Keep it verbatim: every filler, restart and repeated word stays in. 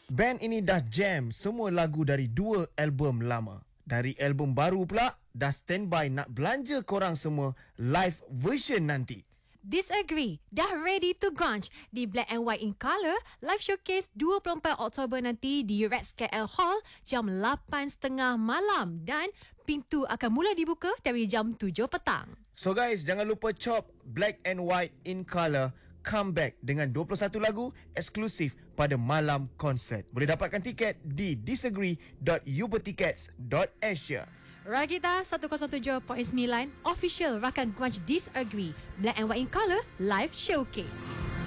Band ini dah jam semua lagu dari dua album lama. Dari album baru pula, dah standby nak belanja korang semua live version nanti. Disagree dah ready to launch di Black and White in Colour live showcase dua puluh empat Oktober nanti di Rex K L Hall jam lapan tiga puluh malam dan pintu akan mula dibuka dari jam tujuh petang. So guys, jangan lupa cop Black and White in Colour comeback dengan dua puluh satu lagu eksklusif pada malam konsert. Boleh dapatkan tiket di disagree dot ubertickets dot asia. Rakita seratus tujuh perpuluhan sembilan official rakan Grunge Disagree Black and White in Colour live showcase.